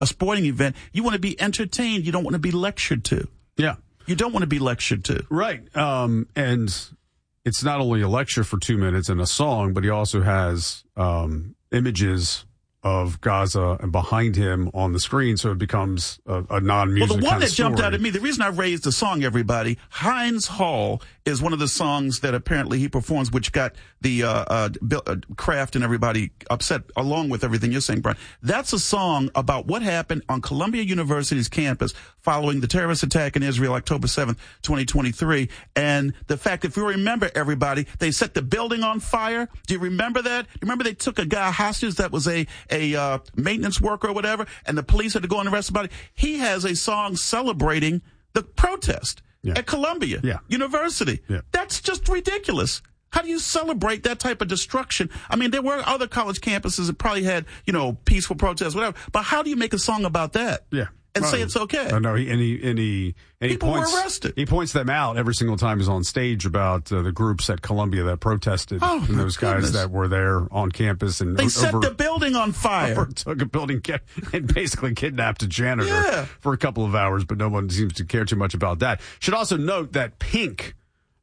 a sporting event, you want to be entertained. You don't want to be lectured to. Yeah. You don't want to be lectured to. Right. And it's not only a lecture for 2 minutes and a song, but he also has images of Gaza and behind him on the screen, so it becomes a non-music. Well, the one that jumped story. out at me, the reason I raised the song, everybody, Heinz Hall is one of the songs that apparently he performs, which got the Kraft and everybody upset, along with everything you're saying, Brian. That's a song about what happened on Columbia University's campus following the terrorist attack in Israel, October 7th, 2023. And the fact, if you remember, everybody, they set the building on fire. Do you remember that? You remember they took a guy hostage that was a maintenance worker or whatever, and the police had to go and arrest somebody? He has a song celebrating the protest at Columbia University. Yeah. That's just ridiculous. How do you celebrate that type of destruction? I mean, there were other college campuses that probably had, peaceful protests, whatever. But how do you make a song about that? Yeah. And say it's okay. No, he People points, were arrested. He points them out every single time he's on stage about the groups at Columbia that protested, and those guys that were there on campus and they set the building on fire. Took a building and basically kidnapped a janitor for a couple of hours, but no one seems to care too much about that. Should also note that Pink,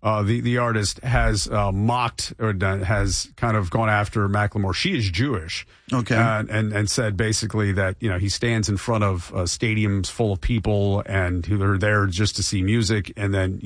the artist, has mocked or has kind of gone after Macklemore. She is Jewish. Okay. And said basically that, he stands in front of stadiums full of people and who are there just to see music. And then,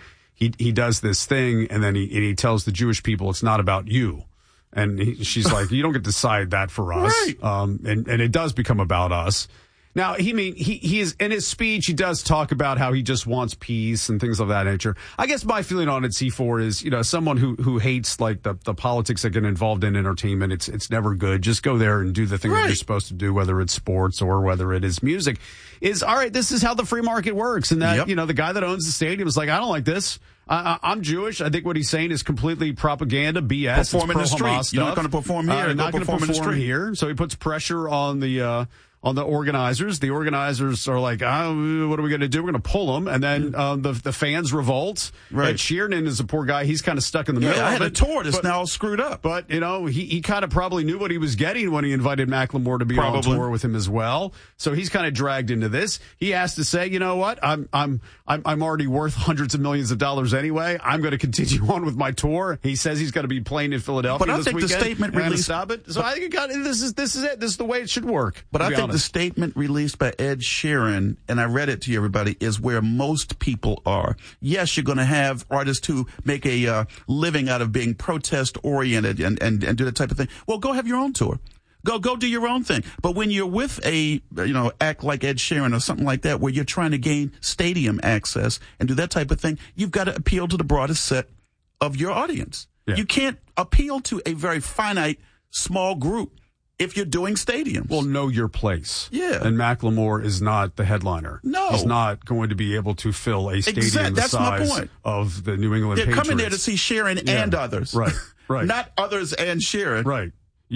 he does this thing and then he tells the Jewish people it's not about you. And she's like, you don't get to decide that for us. Right. And it does become about us. Now, he is in his speech, he does talk about how he just wants peace and things of that nature. I guess my feeling on it, C4, is, someone who hates like the politics that get involved in entertainment. It's never good. Just go there and do the thing that you're supposed to do, whether it's sports or whether it is music. All right, this is how the free market works. And that, the guy that owns the stadium is like, I don't like this. I'm Jewish. I think what he's saying is completely propaganda, BS. Perform in the street. You're not going to perform here. Not going to perform in the street here. So he puts pressure on the organizers. The organizers are like, what are we going to do? We're going to pull them. And then the fans revolt. Right. Ed Sheeran is a poor guy. He's kind of stuck in the middle. I had of a tour that's now all screwed up. But, he kind of probably knew what he was getting when he invited Macklemore to be on tour with him as well. So he's kind of dragged into this. He has to say, you know what? I'm already worth hundreds of millions of dollars anyway. I'm going to continue on with my tour. He says he's going to be playing in Philadelphia this weekend. But I think the statement released. Stop it. So I think this is it. This is the way it should work. But I think the statement released by Ed Sheeran, and I read it to you, everybody, is where most people are. Yes, you're going to have artists who make a living out of being protest-oriented and do that type of thing. Well, go have your own tour. Go do your own thing. But when you're with a, act like Ed Sheeran or something like that, where you're trying to gain stadium access and do that type of thing, you've got to appeal to the broadest set of your audience. Yeah. You can't appeal to a very finite, small group if you're doing stadiums. Well, know your place. Yeah. And Macklemore is not the headliner. No. He's not going to be able to fill a stadium the size of the New England Patriots. They're coming there to see Sheeran and others. Right. Not others and Sheeran. Right.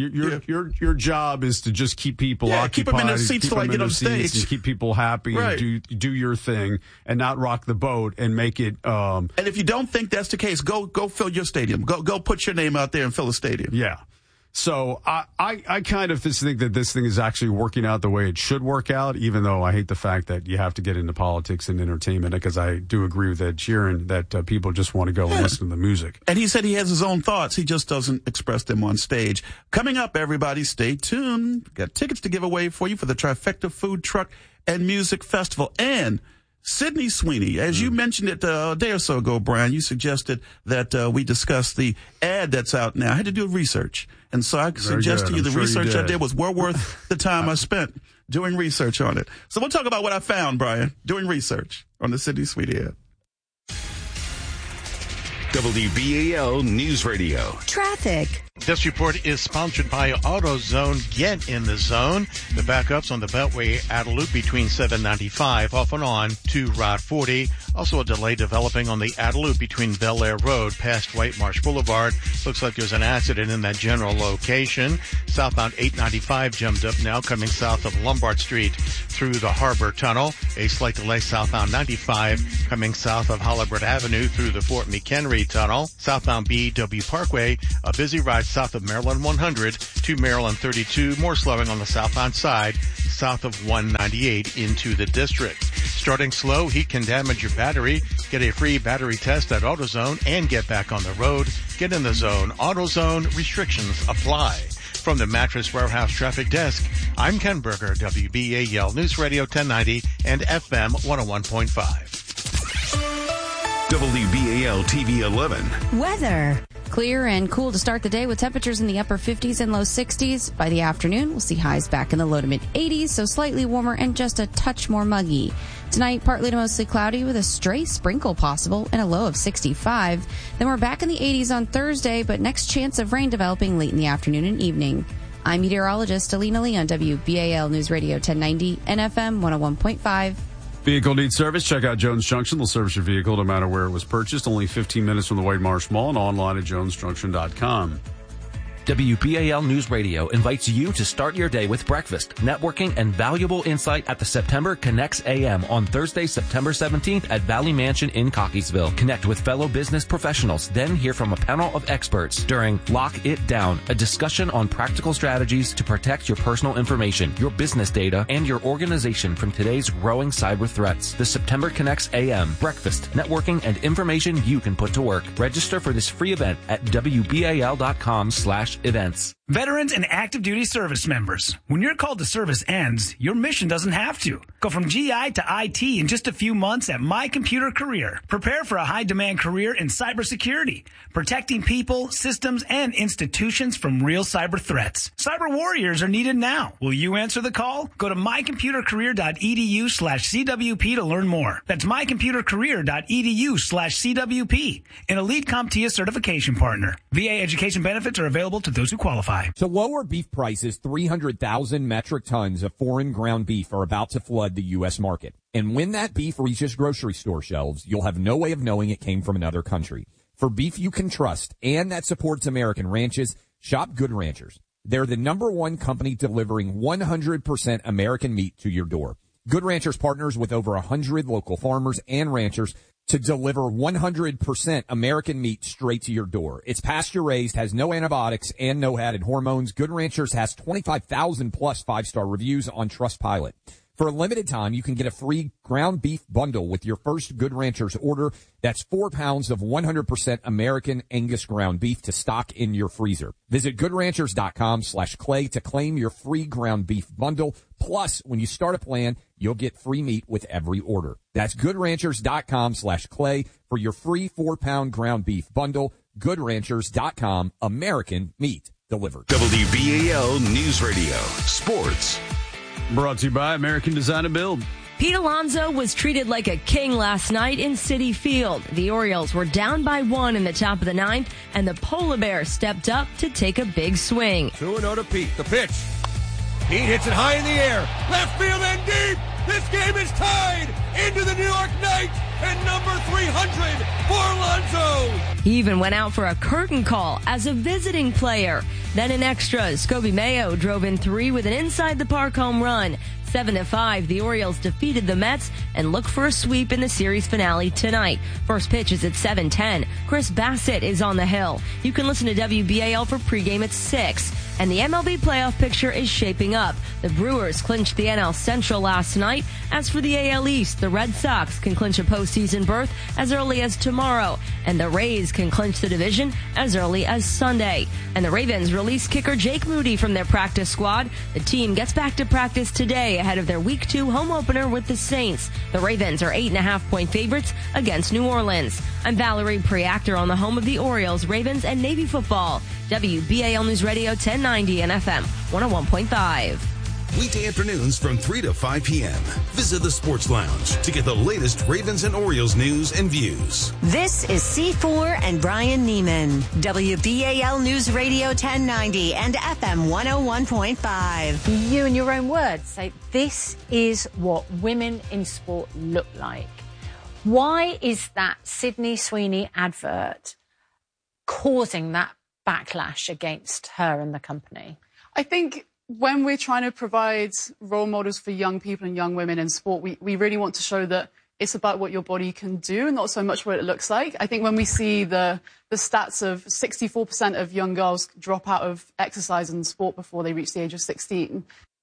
Your job is to just keep people occupied, keep them in their seats till I get on stage, and keep people happy, and do your thing, and not rock the boat and make it. And if you don't think that's the case, go fill your stadium. Go put your name out there and fill a stadium. Yeah. So I kind of think that this thing is actually working out the way it should work out, even though I hate the fact that you have to get into politics and entertainment, because I do agree with Ed Sheeran that people just want to go and listen to the music. And he said he has his own thoughts. He just doesn't express them on stage. Coming up, everybody, stay tuned. Got tickets to give away for you for the Trifecta Food Truck and Music Festival. And Sydney Sweeney, as you mentioned it a day or so ago, Brian, you suggested that we discuss the ad that's out now. I had to do research. And so I suggest to you the research I did was well worth the time I spent doing research on it. So we'll talk about what I found, Brian, doing research on the Sydney Sweeney ad. WBAL News Radio. Traffic. This report is sponsored by AutoZone. Get in the zone. The backups on the Beltway at a loop between 795 off and on to Route 40. Also a delay developing on the Adeloop between Bel Air Road past White Marsh Boulevard. Looks like there's an accident in that general location. Southbound 895 jumped up now coming south of Lombard Street through the Harbor Tunnel. A slight delay southbound 95 coming south of Hollywood Avenue through the Fort McHenry Tunnel. Southbound BW Parkway, a busy ride south of Maryland 100 to Maryland 32. More slowing on the southbound side, south of 198 into the district. Starting slow, heat can damage your battery. Get a free battery test at AutoZone and get back on the road. Get in the zone. AutoZone, restrictions apply. From the Mattress Warehouse Traffic Desk, I'm Ken Berger, WBAL News Radio 1090 and FM 101.5. WBAL TV 11. Weather. Clear and cool to start the day with temperatures in the upper 50s and low 60s. By the afternoon, we'll see highs back in the low to mid 80s, so slightly warmer and just a touch more muggy. Tonight, partly to mostly cloudy with a stray sprinkle possible and a low of 65. Then we're back in the 80s on Thursday, but next chance of rain developing late in the afternoon and evening. I'm meteorologist Alina Lee on WBAL News Radio 1090 and FM 101.5. Vehicle needs service? Check out Jones Junction. They'll service your vehicle no matter where it was purchased. Only 15 minutes from the White Marsh Mall and online at jonesjunction.com. WBAL News Radio invites you to start your day with breakfast, networking, and valuable insight at the September Connects AM on Thursday, September 17th at Valley Mansion in Cockeysville. Connect with fellow business professionals, then hear from a panel of experts during Lock It Down, a discussion on practical strategies to protect your personal information, your business data, and your organization from today's growing cyber threats. The September Connects AM, breakfast, networking, and information you can put to work. Register for this free event at WBAL.com/events. Veterans and active duty service members. When your call to service ends, your mission doesn't have to. Go from GI to IT in just a few months at My Computer Career. Prepare for a high-demand career in cybersecurity, protecting people, systems, and institutions from real cyber threats. Cyber warriors are needed now. Will you answer the call? Go to mycomputercareer.edu/CWP to learn more. That's mycomputercareer.edu/CWP, an elite CompTIA certification partner. VA education benefits are available to those who qualify. To lower beef prices, 300,000 metric tons of foreign ground beef are about to flood the U.S. market. And when that beef reaches grocery store shelves, you'll have no way of knowing it came from another country. For beef you can trust and that supports American ranches, shop Good Ranchers. They're the #1 company delivering 100% American meat to your door. Good Ranchers partners with over 100 local farmers and ranchers to deliver 100% American meat straight to your door. It's pasture-raised, has no antibiotics and no added hormones. Good Ranchers has 25,000 plus 5-star reviews on Trustpilot. For a limited time, you can get a free ground beef bundle with your first Good Ranchers order. That's 4 pounds of 100% American Angus ground beef to stock in your freezer. Visit goodranchers.com/clay to claim your free ground beef bundle. Plus, when you start a plan, you'll get free meat with every order. That's goodranchers.com/clay for your free 4-pound ground beef bundle. Goodranchers.com, American meat delivered. WBAL News Radio, sports. Brought to you by American Design and Build. Pete Alonso was treated like a king last night in Citi Field. The Orioles were down by 1 in the top of the 9th, and the Polar Bear stepped up to take a big swing. 2-0 to Pete. The pitch. Pete hits it high in the air. Left field and deep. This game is tied into the New York Knights and number 300 for Alonso. He even went out for a curtain call as a visiting player. Then in extras, Scobie Mayo drove in 3 with an inside-the-park home run. 7-5, the Orioles defeated the Mets and look for a sweep in the series finale tonight. First pitch is at 7:10. Chris Bassett is on the hill. You can listen to WBAL for pregame at 6. And the MLB playoff picture is shaping up. The Brewers clinched the NL Central last night. As for the AL East, the Red Sox can clinch a postseason berth as early as tomorrow. And the Rays can clinch the division as early as Sunday. And the Ravens released kicker Jake Moody from their practice squad. The team gets back to practice today ahead of their Week 2 home opener with the Saints. The Ravens are 8.5-point favorites against New Orleans. I'm Valerie Preactor on the home of the Orioles, Ravens, and Navy football. WBAL News Radio 1090 and FM 101.5. Weekday afternoons from 3 to 5 p.m. Visit the Sports Lounge to get the latest Ravens and Orioles news and views. This is C4 and Brian Neiman. WBAL News Radio 1090 and FM 101.5. You, in your own words, say this is what women in sport look like. Why is that Sydney Sweeney advert causing that backlash against her and the company? I think when we're trying to provide role models for young people and young women in sport, we really want to show that it's about what your body can do, not so much what it looks like. I think when we see the stats of 64% of young girls drop out of exercise and sport before they reach the age of 16.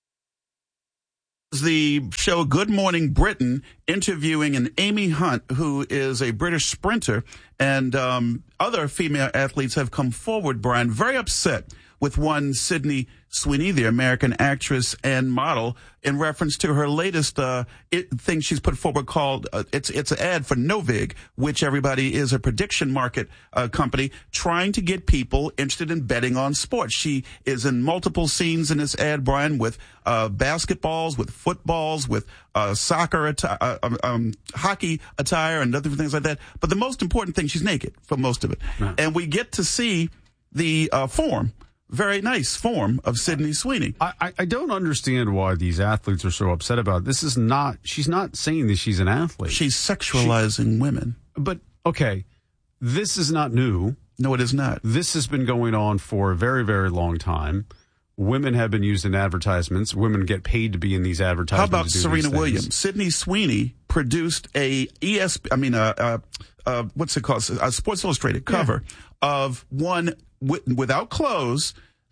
The show Good Morning Britain interviewing an Amy Hunt, who is a British sprinter, and other female athletes have come forward, Brian, very upset with one Sydney Sweeney, the American actress and model, in reference to her latest thing she's put forward called, it's an ad for Novig, which everybody is a prediction market company trying to get people interested in betting on sports. She is in multiple scenes in this ad, Brian, with basketballs, with footballs, with soccer, hockey attire, and other things like that. But the most important thing, she's naked for most of it. And we get to see the form. Very nice form of Sydney Sweeney. I don't understand why these athletes are so upset about it. She's not saying that she's an athlete. She's sexualizing women. But, okay, this is not new. No, it is not. This has been going on for a very, very long time. Women have been used in advertisements. Women get paid to be in these advertisements. How about Serena Williams? Sydney Sweeney produced a what's it called? A Sports Illustrated cover of one without clothes,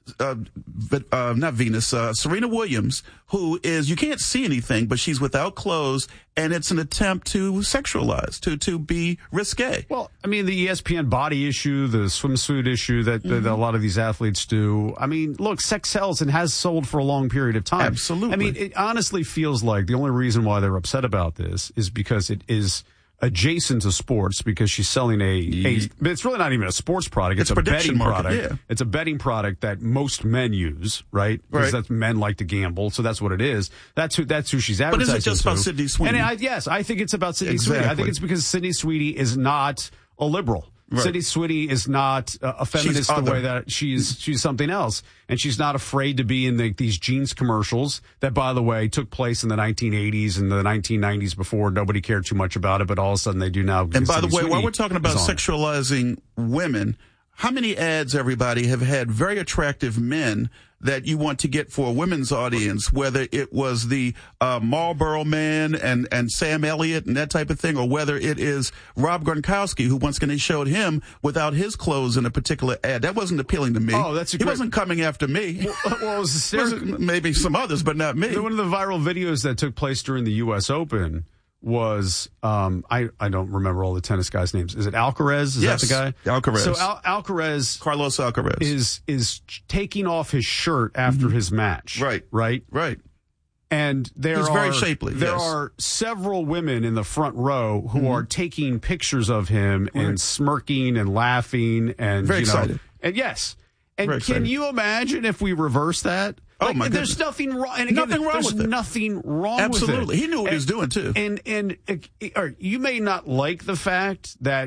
not Venus, Serena Williams, who is, you can't see anything, but she's without clothes, and it's an attempt to sexualize, to be risque. Well, I mean, the ESPN body issue, the swimsuit issue that a lot of these athletes do. I mean, look, sex sells and has sold for a long period of time. Absolutely. I mean, it honestly feels like the only reason why they're upset about this is because it is adjacent to sports, because she's selling it's really not even a sports product. It's a betting product. Yeah. It's a betting product that most men use, right? Because that's men like to gamble, so that's what it is. That's who she's advertising to. But is it just about Sydney Sweeney? And I think it's about Sydney Sweeney. I think it's because Sydney Sweeney is not a liberal. Right. Sydney Sweeney is not a feminist the way that she's something else. And she's not afraid to be in these jeans commercials that, by the way, took place in the 1980s and the 1990s before. Nobody cared too much about it, but all of a sudden they do now. And by the way, while we're talking about sexualizing women, how many ads, everybody, have had very attractive men that you want to get for a women's audience, whether it was the Marlboro Man and Sam Elliott and that type of thing, or whether it is Rob Gronkowski, who once again they showed him without his clothes in a particular ad. That wasn't appealing to me. Oh, he wasn't coming after me. Well, it was maybe some others, but not me. One of the viral videos that took place during the U.S. Open was I don't remember all the tennis guys' names. Is it Alcaraz? Is that the guy? Alcaraz. So Alcaraz, Carlos Alcaraz, is taking off his shirt after his match. Right. And he's very shapely. There are several women in the front row who are taking pictures of him and smirking and laughing and very excited. And yes. And can you imagine if we reverse that? Oh my goodness. There's nothing wrong. And again, there's nothing wrong with it. Absolutely. He knew what he was doing too. And you may not like the fact that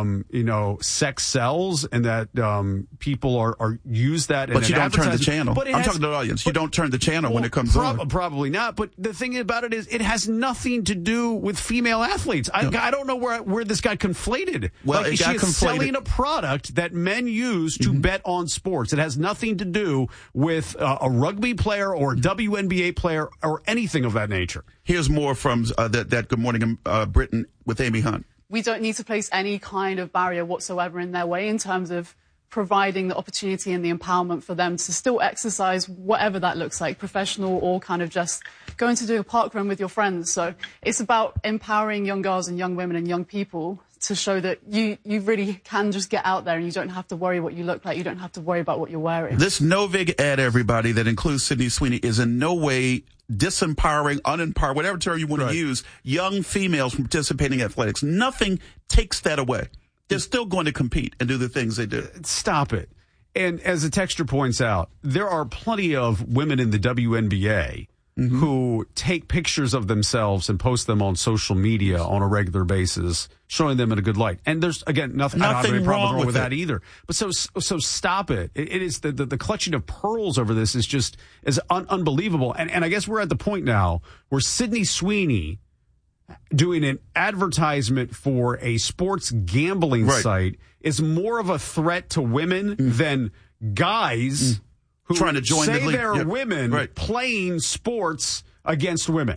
sex sells and that people are use that. But you don't turn the channel. I'm talking to the audience. You don't turn the channel when it comes on. Probably not. But the thing about it is, it has nothing to do with female athletes. I don't know where this got conflated. Well, she is selling a product that men use to bet on sports. It has nothing to do with a rugby player or a WNBA player or anything of that nature. Here's more from that Good Morning Britain with Amy Hunt. We don't need to place any kind of barrier whatsoever in their way in terms of providing the opportunity and the empowerment for them to still exercise, whatever that looks like, professional or kind of just going to do a park run with your friends. So it's about empowering young girls and young women and young people to show that you really can just get out there and you don't have to worry what you look like. You don't have to worry about what you're wearing. This Novig ad, everybody, that includes Sydney Sweeney, is in no way disempowering, unempowering, whatever term you want to use, young females from participating in athletics. Nothing takes that away. They're still going to compete and do the things they do. Stop it. And as the texter points out, there are plenty of women in the WNBA who take pictures of themselves and post them on social media on a regular basis, showing them in a good light. And there's, again, nothing wrong with that either. But so stop it. It is the clutching of pearls over this is unbelievable. And I guess we're at the point now where Sydney Sweeney doing an advertisement for a sports gambling site is more of a threat to women than guys who trying to join say the league. They're women playing sports against women.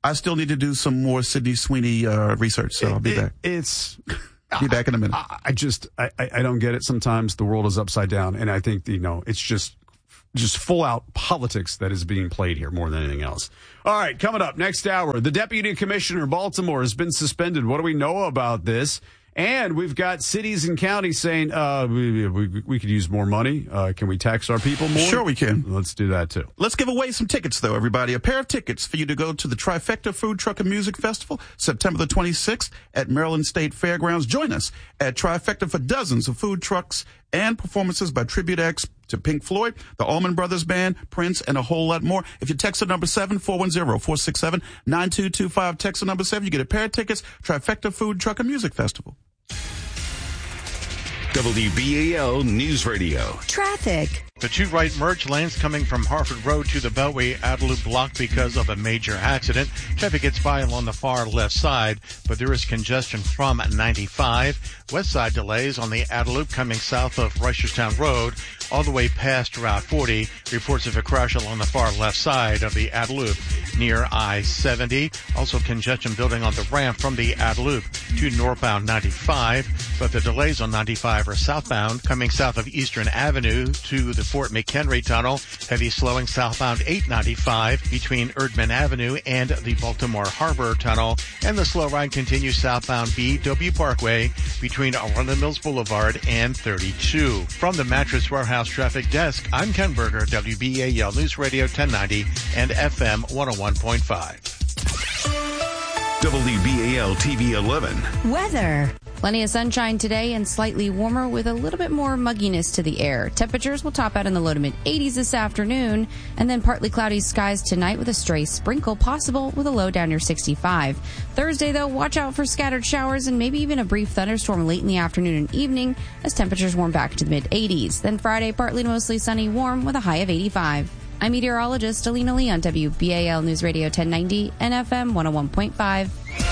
I still need to do some more Sydney Sweeney research, so I'll be back. Be back in a minute. I don't get it. Sometimes the world is upside down, and I think, it's just full out politics that is being played here more than anything else. All right, coming up next hour, the Deputy Commissioner of Baltimore has been suspended. What do we know about this? And we've got cities and counties saying, we could use more money. Can we tax our people more? Sure we can. Let's do that, too. Let's give away some tickets, though, everybody. A pair of tickets for you to go to the Trifecta Food, Truck, and Music Festival, September the 26th at Maryland State Fairgrounds. Join us at Trifecta for dozens of food trucks and performances by tribute acts to Pink Floyd, the Allman Brothers Band, Prince, and a whole lot more. If you text the number 7-410-467-9225, text the number 7, you get a pair of tickets, Trifecta Food, Truck, and Music Festival. WBAL News Radio. Traffic. The two right merge lanes coming from Harford Road to the Beltway Adelup blocked because of a major accident. Traffic gets by along the far left side, but there is congestion from 95. West side delays on the Adelup coming south of Reisterstown Road all the way past Route 40. Reports of a crash along the far left side of the Adelup near I-70. Also congestion building on the ramp from the Adelup to northbound 95, but the delays on 95 are southbound coming south of Eastern Avenue to the Fort McHenry Tunnel. Heavy slowing southbound 895 between Erdman Avenue and the Baltimore Harbor Tunnel. And the slow ride continues southbound BW Parkway between Arundel Mills Boulevard and 32. From the Mattress Warehouse Traffic Desk, I'm Ken Berger, WBAL News Radio 1090 and FM 101.5. WBAL TV 11. Weather. Plenty of sunshine today and slightly warmer with a little bit more mugginess to the air. Temperatures will top out in the low to mid 80s this afternoon, and then partly cloudy skies tonight with a stray sprinkle possible with a low down near 65. Thursday, though, watch out for scattered showers and maybe even a brief thunderstorm late in the afternoon and evening as temperatures warm back to the mid 80s. Then Friday, partly to mostly sunny, warm with a high of 85. I'm meteorologist Alina Lee on WBAL News Radio 1090 and FM 101.5.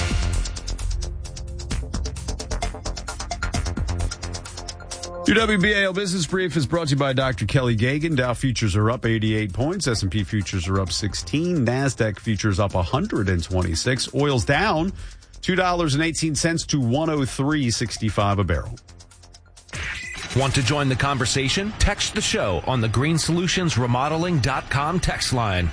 Your WBAL Business Brief is brought to you by Dr. Kelly Gagan. Dow futures are up 88 points. S&P futures are up 16. NASDAQ futures up 126. Oil's down $2.18 to $103.65 a barrel. Want to join the conversation? Text the show on the greensolutionsremodeling.com text line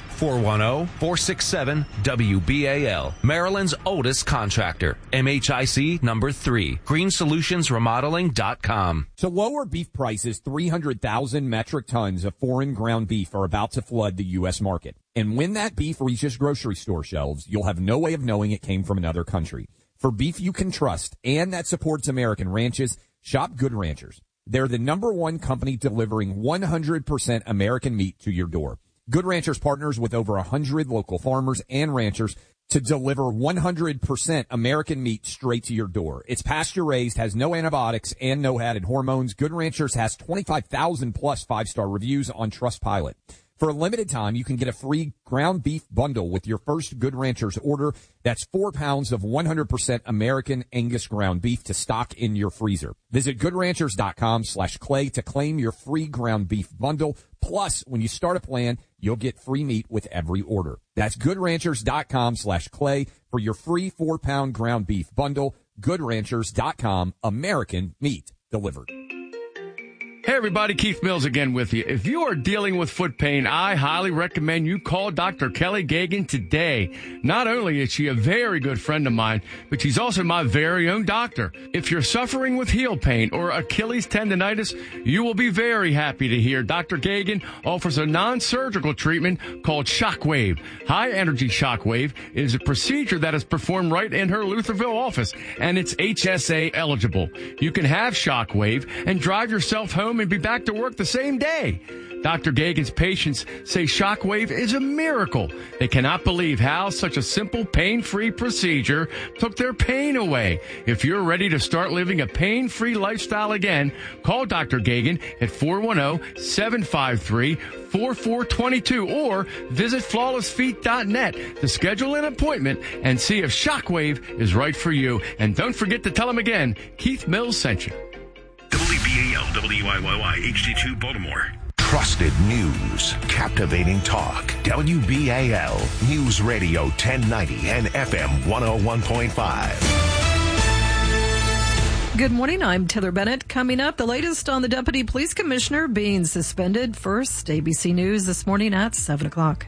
410-467-WBAL. Maryland's oldest contractor. MHIC number 3. greensolutionsremodeling.com. To lower beef prices, 300,000 metric tons of foreign ground beef are about to flood the U.S. market. And when that beef reaches grocery store shelves, you'll have no way of knowing it came from another country. For beef you can trust and that supports American ranches, shop Good Ranchers. They're the #1 company delivering 100% American meat to your door. Good Ranchers partners with over 100 local farmers and ranchers to deliver 100% American meat straight to your door. It's pasture-raised, has no antibiotics, and no added hormones. Good Ranchers has 25,000 plus 5-star reviews on Trustpilot. For a limited time, you can get a free ground beef bundle with your first Good Ranchers order. That's 4 pounds of 100% American Angus ground beef to stock in your freezer. Visit goodranchers.com/clay to claim your free ground beef bundle. Plus, when you start a plan, you'll get free meat with every order. That's goodranchers.com/clay for your free 4-pound ground beef bundle. Goodranchers.com, American meat delivered. Hey everybody, Keith Mills again with you. If you are dealing with foot pain, I highly recommend you call Dr. Kelly Gagan today. Not only is she a very good friend of mine, but she's also my very own doctor. If you're suffering with heel pain or Achilles tendonitis, you will be very happy to hear Dr. Gagan offers a non-surgical treatment called Shockwave. High energy Shockwave is a procedure that is performed right in her Lutherville office, and it's HSA eligible. You can have Shockwave and drive yourself home and be back to work the same day. Dr. Gagan's patients say Shockwave is a miracle. They cannot believe how such a simple, pain-free procedure took their pain away. If you're ready to start living a pain-free lifestyle again, call Dr. Gagan at 410-753-4422 or visit flawlessfeet.net to schedule an appointment and see if Shockwave is right for you. And don't forget to tell him again, Keith Mills sent you. WBAL, WIYY, HD2 Baltimore. Trusted news. Captivating talk. WBAL News Radio 1090 and FM 101.5. Good morning. I'm Taylor Bennett. Coming up, the latest on the Deputy Police Commissioner being suspended. First, ABC News this morning at 7 o'clock.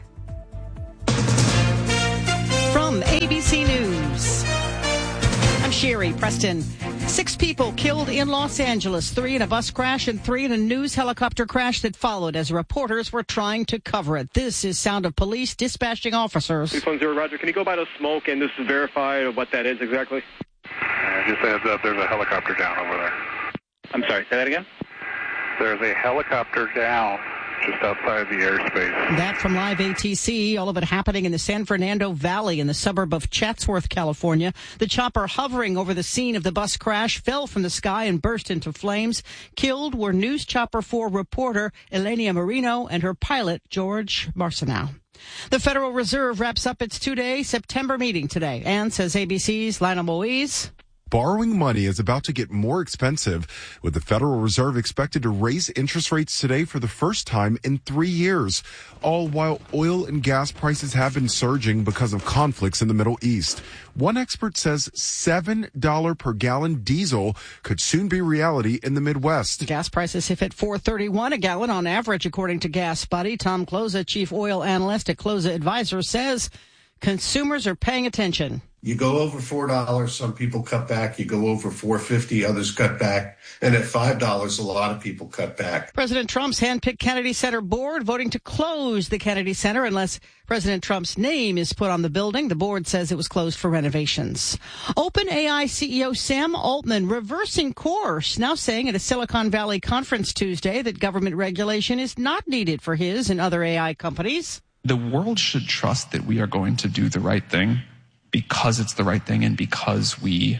From ABC News, I'm Sherry Preston. 6 people killed in Los Angeles, 3 in a bus crash and 3 in a news helicopter crash that followed as reporters were trying to cover it. This is sound of police dispatching officers. 310 Roger, can you go by the smoke and just verify what that is exactly? Just a heads up, there's a helicopter down over there. I'm sorry, say that again? There's a helicopter down just outside the airspace. That from Live ATC, all of it happening in the San Fernando Valley in the suburb of Chatsworth, California. The chopper hovering over the scene of the bus crash fell from the sky and burst into flames. Killed were News Chopper 4 reporter Elenia Marino and her pilot, George Marcinau. The Federal Reserve wraps up its 2-day September meeting today and, says ABC's Lionel Moise, borrowing money is about to get more expensive, with the Federal Reserve expected to raise interest rates today for the first time in 3 years, all while oil and gas prices have been surging because of conflicts in the Middle East. One expert says $7 per gallon diesel could soon be reality in the Midwest. Gas prices have hit $4.31 a gallon on average, according to Gas Buddy. Tom Kloza, chief oil analyst at Kloza Advisors, says consumers are paying attention. You go over $4, some people cut back. You go over $4.50, others cut back. And at $5, a lot of people cut back. President Trump's handpicked Kennedy Center board voting to close the Kennedy Center unless President Trump's name is put on the building. The board says it was closed for renovations. OpenAI CEO Sam Altman reversing course, now saying at a Silicon Valley conference Tuesday that government regulation is not needed for his and other AI companies. The world should trust that we are going to do the right thing, because it's the right thing and because we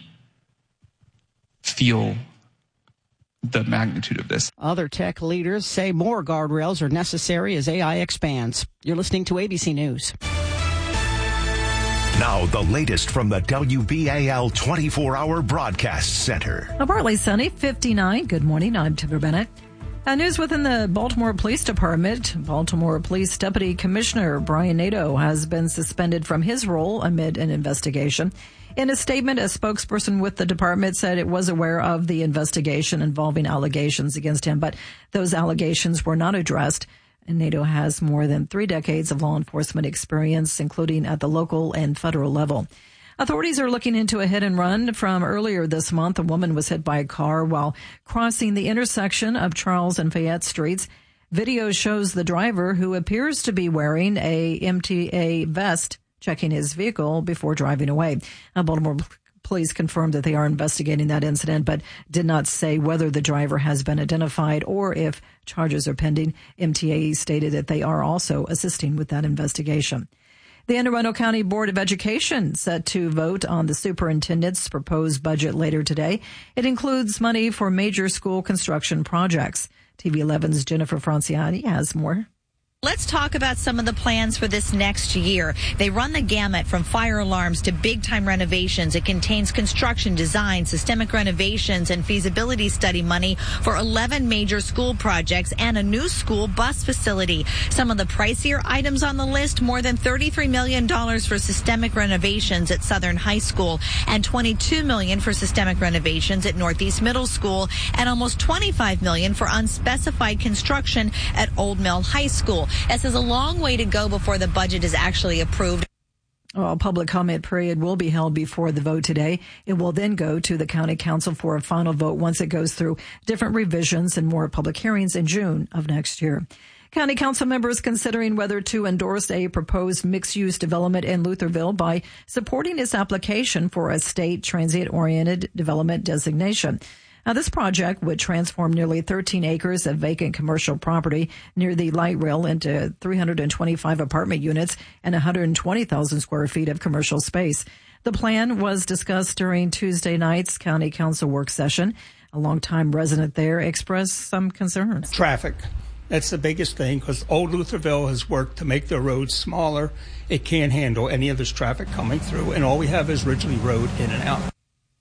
feel the magnitude of this. Other tech leaders say more guardrails are necessary as AI expands. You're listening to ABC News. Now, the latest from the WBAL 24-hour broadcast center. Partly sunny, 59. Good morning. I'm Taylor Bennett. News within the Baltimore Police Department. Baltimore Police Deputy Commissioner Brian Nadeau has been suspended from his role amid an investigation. In a statement, a spokesperson with the department said it was aware of the investigation involving allegations against him, but those allegations were not addressed. And Nadeau has more than 3 decades of law enforcement experience, including at the local and federal level. Authorities are looking into a hit and run from earlier this month. A woman was hit by a car while crossing the intersection of Charles and Fayette Streets. Video shows the driver, who appears to be wearing a MTA vest, checking his vehicle before driving away. Baltimore police confirmed that they are investigating that incident, but did not say whether the driver has been identified or if charges are pending. MTA stated that they are also assisting with that investigation. The Anne Arundel County Board of Education set to vote on the superintendent's proposed budget later today. It includes money for major school construction projects. TV 11's Jennifer Franciani has more. Let's talk about some of the plans for this next year. They run the gamut from fire alarms to big-time renovations. It contains construction, design, systemic renovations, and feasibility study money for 11 major school projects and a new school bus facility. Some of the pricier items on the list, more than $33 million for systemic renovations at Southern High School and $22 million for systemic renovations at Northeast Middle School and almost $25 million for unspecified construction at Old Mill High School. This is a long way to go before the budget is actually approved. A public comment period will be held before the vote today. It will then go to the county council for a final vote once it goes through different revisions and more public hearings in June of next year. County council members considering whether to endorse a proposed mixed-use development in Lutherville by supporting its application for a state transient-oriented development designation. Now, this project would transform nearly 13 acres of vacant commercial property near the light rail into 325 apartment units and 120,000 square feet of commercial space. The plan was discussed during Tuesday night's county council work session. A longtime resident there expressed some concerns. Traffic. That's the biggest thing, because Old Lutherville has worked to make their roads smaller. It can't handle any of this traffic coming through, and all we have is Ridgely Road in and out.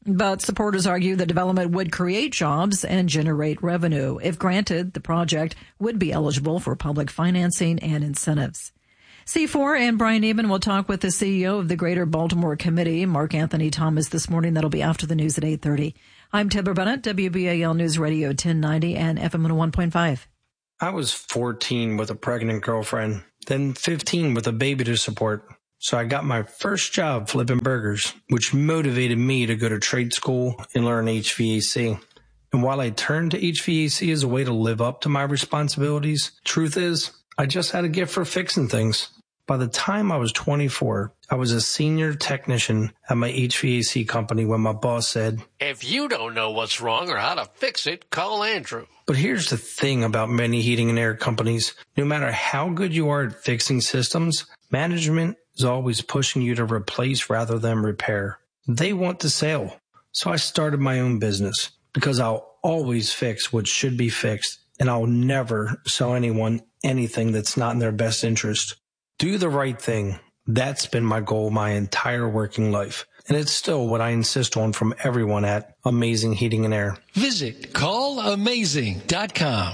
But supporters argue the development would create jobs and generate revenue. If granted, the project would be eligible for public financing and incentives. C4 and Brian Neiman will talk with the CEO of the Greater Baltimore Committee, Mark Anthony Thomas, this morning. That'll be after the news at 8:30. I'm Deborah Bennett, WBAL News Radio 1090 and FM 101.5. I was 14 with a pregnant girlfriend, then 15 with a baby to support. So I got my first job flipping burgers, which motivated me to go to trade school and learn HVAC. And while I turned to HVAC as a way to live up to my responsibilities, truth is, I just had a gift for fixing things. By the time I was 24, I was a senior technician at my HVAC company when my boss said, "If you don't know what's wrong or how to fix it, call Andrew." But here's the thing about many heating and air companies. No matter how good you are at fixing systems, management is always pushing you to replace rather than repair. They want the sale. So I started my own business because I'll always fix what should be fixed, and I'll never sell anyone anything that's not in their best interest. Do the right thing. That's been my goal my entire working life. And it's still what I insist on from everyone at Amazing Heating and Air. Visit callamazing.com.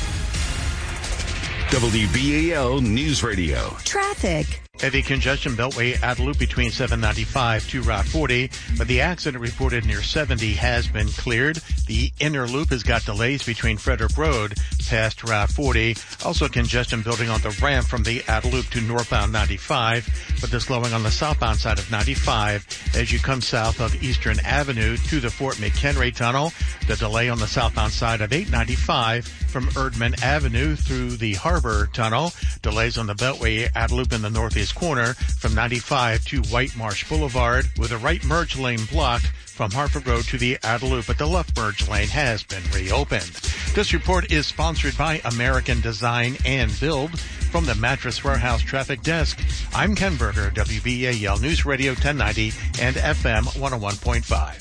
WBAL News Radio. Traffic. Heavy congestion beltway at loop between 795 to Route 40, but the accident reported near 70 has been cleared. The inner loop has got delays between Frederick Road past Route 40. Also congestion building on the ramp from the outer loop to northbound 95, but the slowing on the southbound side of 95 as you come south of Eastern Avenue to the Fort McHenry Tunnel. The delay on the southbound side of 895 from Erdman Avenue through the Harbor Tunnel. Delays on the beltway outer loop in the northeast corner from 95 to White Marsh Boulevard with a right merge lane blocked from Hartford Road to the outer loop, but the left merge lane has been reopened. This report is sponsored by American Design and Build. From the Mattress Warehouse Traffic Desk, I'm Ken Berger, WBAL News Radio 1090 and FM 101.5.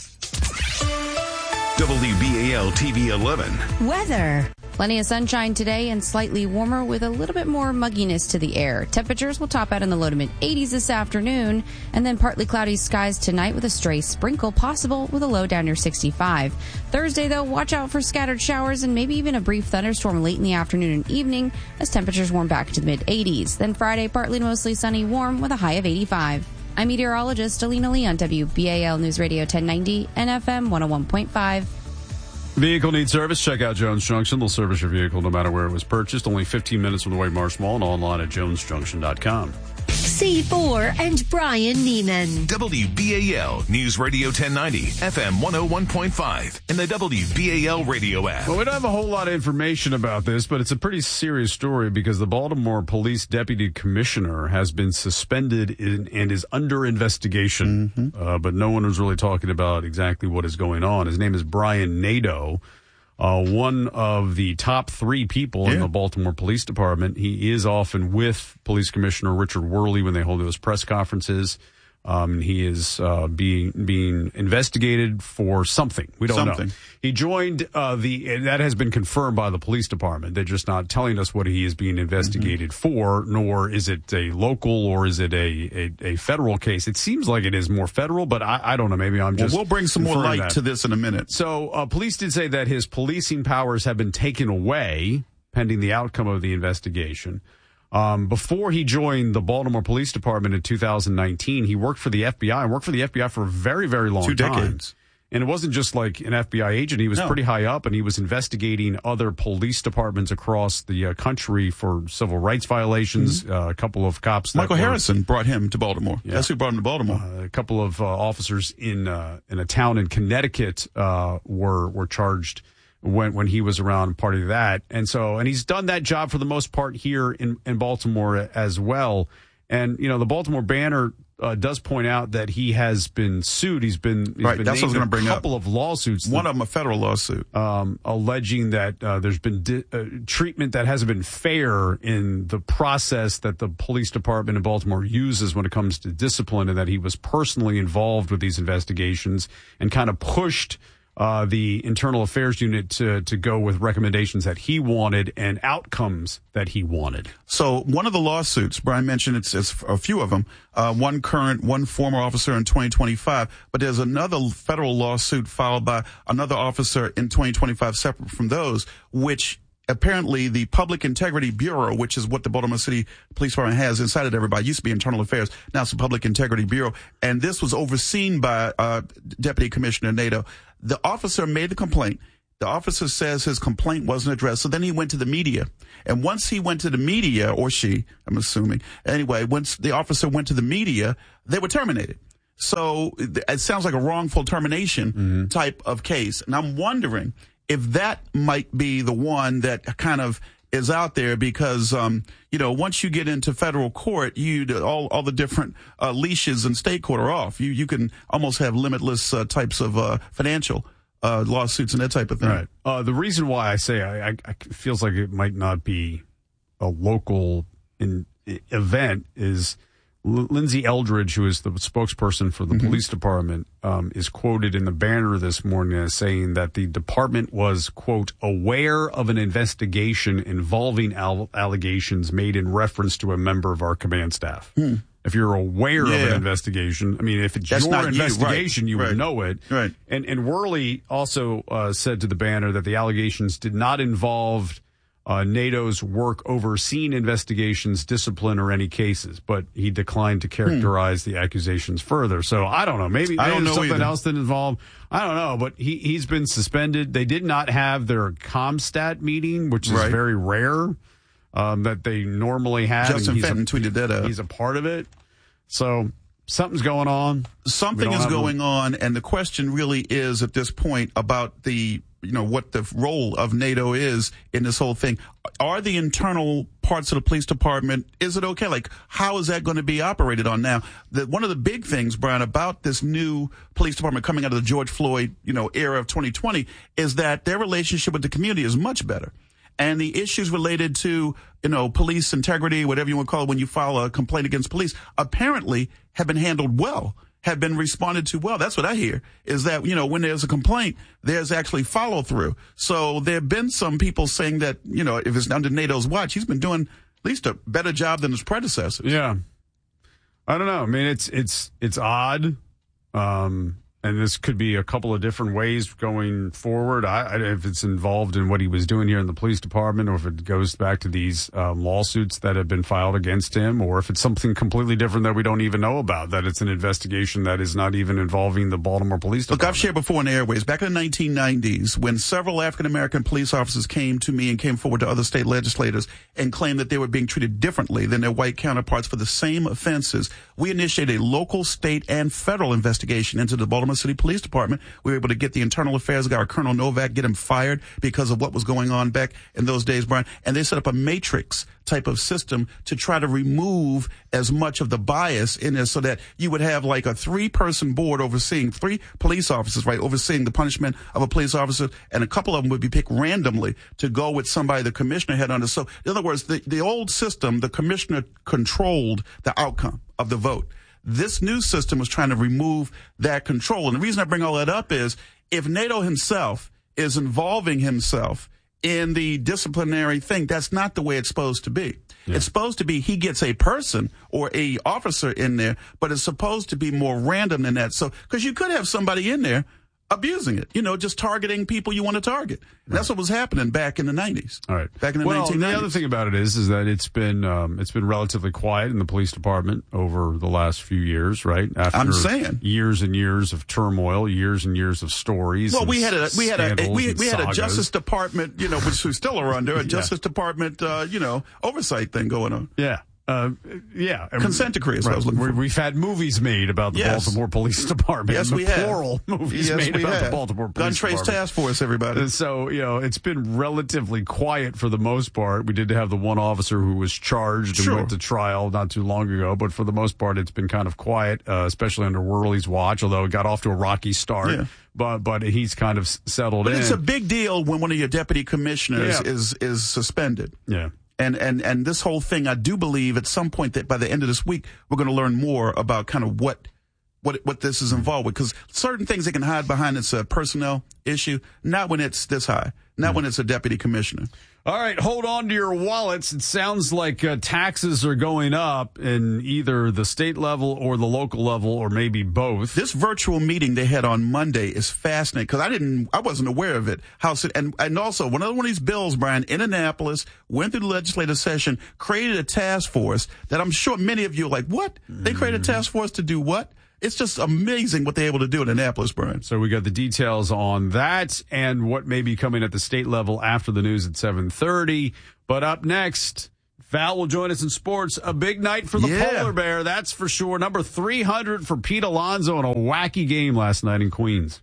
WBAL TV 11. Weather. Plenty of sunshine today and slightly warmer with a little bit more mugginess to the air. Temperatures will top out in the low to mid 80s this afternoon, and then partly cloudy skies tonight with a stray sprinkle possible with a low down near 65. Thursday, though, watch out for scattered showers and maybe even a brief thunderstorm late in the afternoon and evening as temperatures warm back to the mid 80s. Then Friday, partly to mostly sunny, warm with a high of 85. I'm meteorologist Alina Lee on WBAL News Radio 1090 and FM 101.5. Vehicle needs service? Check out Jones Junction. They'll service your vehicle no matter where it was purchased. Only 15 minutes from the White Marsh Mall and online at jonesjunction.com. C4 and Brian Neiman. WBAL News Radio 1090, FM 101.5, and the WBAL radio app. Well, we don't have a whole lot of information about this, but it's a pretty serious story because the Baltimore Police Deputy Commissioner has been suspended and is under investigation, but no one was really talking about exactly what is going on. His name is Brian Nadeau. One of the top three people in the Baltimore Police Department. He is often with Police Commissioner Richard Worley when they hold those press conferences. He is being investigated for something. We don't know. He joined that has been confirmed by the police department. They're just not telling us what he is being investigated for, nor is it a local or is it a federal case. It seems like it is more federal, but I don't know. Maybe I'm just. We'll bring some more light to this in a minute. So police did say that his policing powers have been taken away pending the outcome of the investigation. Before he joined the Baltimore Police Department in 2019, he worked for the FBI and worked for the FBI for a very, very long time. 2 decades. And it wasn't just like an FBI agent. He was pretty high up, and he was investigating other police departments across the country for civil rights violations. A couple of cops. Michael Harrison brought him to Baltimore. Yeah. That's who brought him to Baltimore. A couple of officers in a town in Connecticut were charged when he was around, part of that. And he's done that job for the most part here in Baltimore as well. And, you know, the Baltimore Banner does point out that he has been sued. He's been that's what I was going to bring up. A couple of lawsuits. One of them a federal lawsuit. Alleging that there's been treatment that hasn't been fair in the process that the police department in Baltimore uses when it comes to discipline, and that he was personally involved with these investigations and kind of pushed the Internal Affairs Unit to go with recommendations that he wanted and outcomes that he wanted. So one of the lawsuits, Brian mentioned it's a few of them, one current, one former officer in 2025, but there's another federal lawsuit filed by another officer in 2025 separate from those, which apparently the Public Integrity Bureau, which is what the Baltimore City Police Department has inside of everybody, used to be Internal Affairs, now it's the Public Integrity Bureau, and this was overseen by Deputy Commissioner Nadeau. The officer made the complaint. The officer says his complaint wasn't addressed, so then he went to the media. And once he went to the media, or she, I'm assuming, anyway, once the officer went to the media, they were terminated. So it sounds like a wrongful termination type of case. And I'm wondering if that might be the one that kind of is out there because, once you get into federal court, all the different leashes in state court are off. You can almost have limitless types of financial lawsuits and that type of thing. Right. The reason why I say I feels like it might not be a local event is Lindsay Eldridge, who is the spokesperson for the police department, is quoted in the Banner this morning as saying that the department was, quote, aware of an investigation involving allegations made in reference to a member of our command staff. If you're aware of an investigation, I mean, if it's your investigation, you would know it. Right. And Worley also said to the Banner that the allegations did not involve NATO's work overseeing investigations, discipline, or any cases, but he declined to characterize the accusations further. So I don't know. Maybe there's something else that involved. I don't know, but he's been suspended. They did not have their ComStat meeting, which is very rare, that they normally have. Justin Fenton tweeted that out. He's a part of it. So something's going on. Something is going on, and the question really is at this point about what the role of NATO is in this whole thing. Are the internal parts of the police department, is it okay? Like, how is that going to be operated on now? One of the big things, Brian, about this new police department coming out of the George Floyd, era of 2020 is that their relationship with the community is much better. And the issues related to, police integrity, whatever you want to call it, when you file a complaint against police, apparently have been handled well, have been responded to well. That's what I hear, is that, when there's a complaint, there's actually follow through. So there have been some people saying that, if it's under NATO's watch, he's been doing at least a better job than his predecessors. Yeah. I don't know. I mean, it's odd. And this could be a couple of different ways going forward. If it's involved in what he was doing here in the police department, or if it goes back to these lawsuits that have been filed against him, or if it's something completely different that we don't even know about, that it's an investigation that is not even involving the Baltimore Police Department. Look, I've shared before in the airways, back in the 1990s, when several African-American police officers came to me and came forward to other state legislators and claimed that they were being treated differently than their white counterparts for the same offenses, we initiated a local, state, and federal investigation into the Baltimore City Police Department. We were able to get the internal affairs guy, Colonel Novak, get him fired because of what was going on back in those days, Brian. And they set up a matrix type of system to try to remove as much of the bias in there so that you would have like a 3-person board overseeing 3 police officers, right, overseeing the punishment of a police officer, and a couple of them would be picked randomly to go with somebody the commissioner had under. So in other words, the old system, the commissioner controlled the outcome of the vote. This new system was trying to remove that control. And the reason I bring all that up is if NATO himself is involving himself in the disciplinary thing, that's not the way it's supposed to be. Yeah. It's supposed to be he gets a person or a officer in there, but it's supposed to be more random than that. So, because you could have somebody in there abusing it, just targeting people you want to target. And that's what was happening back in the 90s. All right. Back in the 1990s. The other thing about it is that it's been relatively quiet in the police department over the last few years, right? After I'm saying years and years of turmoil, years and years of stories. Well, we had a Justice Department, which we still are under, a Justice Department, oversight thing going on. Yeah. Consent decree is what I was looking for. We've had movies made about the Baltimore Police Department. Yes, we have. Plural movies made about the Baltimore Police Department. Gun Trace Task Force, everybody. And so, it's been relatively quiet for the most part. We did have the one officer who was charged and went to trial not too long ago, but for the most part, it's been kind of quiet, especially under Worley's watch, although it got off to a rocky start. Yeah. But he's kind of settled in. But it's a big deal when one of your deputy commissioners is suspended. Yeah. And this whole thing, I do believe at some point that by the end of this week, we're going to learn more about kind of what what this is involved with, because certain things they can hide behind it's a personnel issue, not when it's this high, not when it's a deputy commissioner. All right, hold on to your wallets. It sounds like taxes are going up in either the state level or the local level, or maybe both. This virtual meeting they had on Monday is fascinating because I wasn't aware of it. And also one of these bills, Brian, in Annapolis, went through the legislative session, created a task force that I'm sure many of you are like, what? They created a task force to do what? It's just amazing what they're able to do in Annapolis, Brian. So we got the details on that and what may be coming at the state level after the news at 7:30. But up next, Val will join us in sports. A big night for the Polar Bear, that's for sure. Number 300 for Pete Alonso in a wacky game last night in Queens.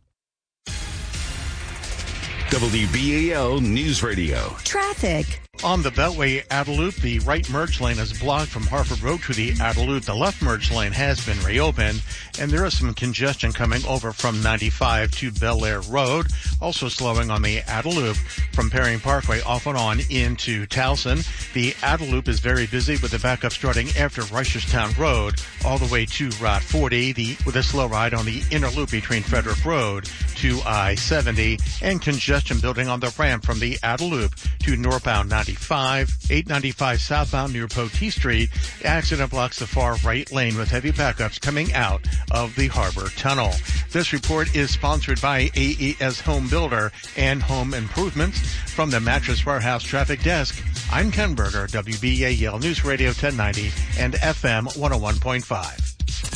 WBAL News Radio. Traffic. On the Beltway Adeloop, the right merge lane is blocked from Harford Road to the Adeloop. The left merge lane has been reopened, and there is some congestion coming over from 95 to Bel Air Road. Also slowing on the Adeloop from Perry Parkway off and on into Towson. The Adeloop is very busy with the backup starting after Reisterstown Road all the way to Route 40, with a slow ride on the inner loop between Frederick Road to I-70, and congestion building on the ramp from the Adeloop to northbound 95, 895 southbound near Potee Street. Accident blocks the far right lane with heavy backups coming out of the Harbor Tunnel. This report is sponsored by AES Home Builder and Home Improvements. From the Mattress Warehouse Traffic Desk, I'm Ken Berger, WBAL News Radio 1090 and FM 101.5.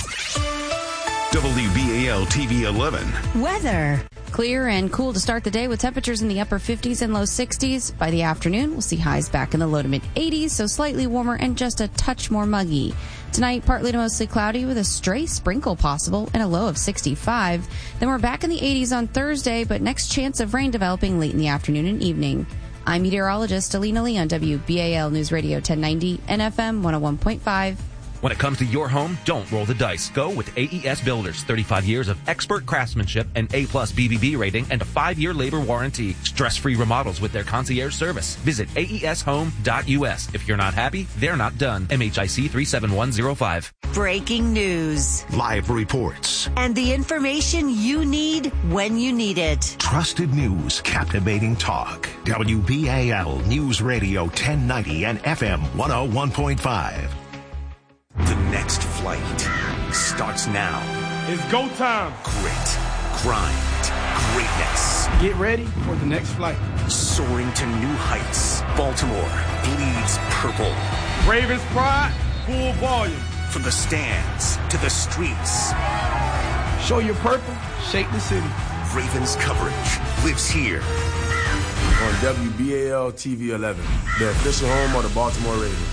WBAL TV 11. Weather. Clear and cool to start the day with temperatures in the upper 50s and low 60s. By the afternoon, we'll see highs back in the low to mid 80s, so slightly warmer and just a touch more muggy. Tonight, partly to mostly cloudy with a stray sprinkle possible and a low of 65. Then we're back in the 80s on Thursday, but next chance of rain developing late in the afternoon and evening. I'm meteorologist Alina Lee on WBAL News Radio 1090 and FM 101.5. When it comes to your home, don't roll the dice. Go with AES Builders. 35 years of expert craftsmanship, an A+ BBB rating, and a 5-year labor warranty. Stress-free remodels with their concierge service. Visit aeshome.us. If you're not happy, they're not done. MHIC 37105. Breaking news. Live reports. And the information you need when you need it. Trusted news. Captivating talk. WBAL News Radio 1090 and FM 101.5. The next flight starts now. It's go time. Grit, grind, greatness. Get ready for the next flight. Soaring to new heights. Baltimore bleeds purple. Ravens pride, full volume. From the stands to the streets. Show your purple, shake the city. Ravens coverage lives here. On WBAL TV 11, the official home of the Baltimore Ravens.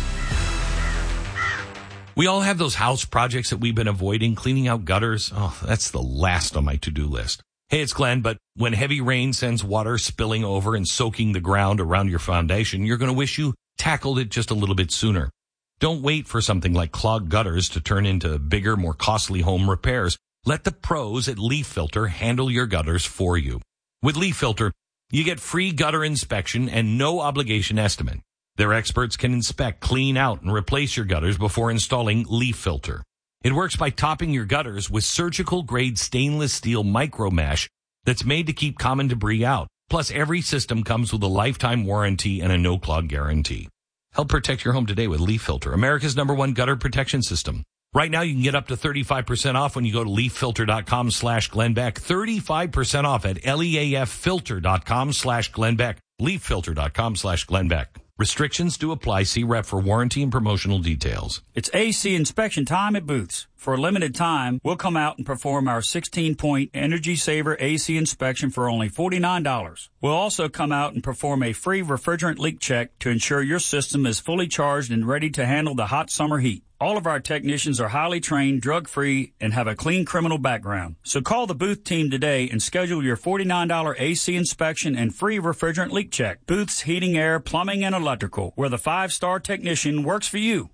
We all have those house projects that we've been avoiding, cleaning out gutters. Oh, that's the last on my to-do list. Hey, it's Glenn, but when heavy rain sends water spilling over and soaking the ground around your foundation, you're going to wish you tackled it just a little bit sooner. Don't wait for something like clogged gutters to turn into bigger, more costly home repairs. Let the pros at Leaf Filter handle your gutters for you. With Leaf Filter, you get free gutter inspection and no obligation estimate. Their experts can inspect, clean out, and replace your gutters before installing Leaf Filter. It works by topping your gutters with surgical-grade stainless steel micro mesh that's made to keep common debris out. Plus, every system comes with a lifetime warranty and a no-clog guarantee. Help protect your home today with Leaf Filter, America's #1 gutter protection system. Right now, you can get up to 35% off when you go to leaffilter.com/Glenn Beck. 35% off at leaffilter.com/Glenn Beck. leaffilter.com/Glenn Beck. Restrictions do apply. See rep for warranty and promotional details. It's AC inspection time at Booth's. For a limited time, we'll come out and perform our 16-point Energy Saver AC inspection for only $49. We'll also come out and perform a free refrigerant leak check to ensure your system is fully charged and ready to handle the hot summer heat. All of our technicians are highly trained, drug-free, and have a clean criminal background. So call the Booth team today and schedule your $49 AC inspection and free refrigerant leak check. Booth's Heating, Air, Plumbing, and Electrical, where the 5-star technician works for you.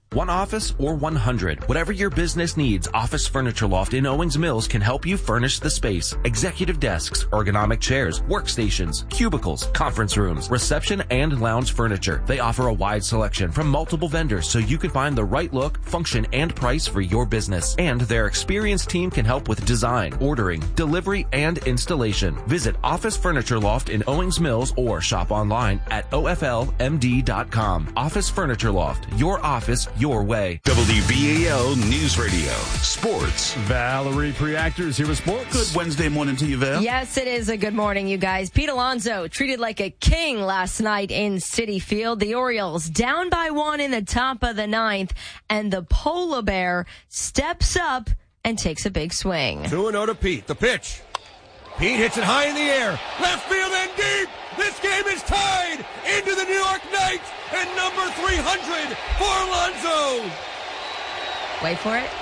One office or 100. Whatever your business needs, Office Furniture Loft in Owings Mills can help you furnish the space. Executive desks, ergonomic chairs, workstations, cubicles, conference rooms, reception and lounge furniture. They offer a wide selection from multiple vendors so you can find the right look, function, and price for your business. And their experienced team can help with design, ordering, delivery, and installation. Visit Office Furniture Loft in Owings Mills or shop online at oflmd.com. Office Furniture Loft, your office, your way. WBAL News Radio. Sports. Valerie Preactor is here with sports. Good Wednesday morning to you, Val. Yes, it is a good morning, you guys. Pete Alonso treated like a king last night in Citi Field. The Orioles down by 1 in the top of the 9th, and the Polar Bear steps up and takes a big swing. 2-0 to Pete. The pitch. Pete hits it high in the air. Left field and deep. This game is tied into the New York Knights and number 300 for Alonso. Wait for it.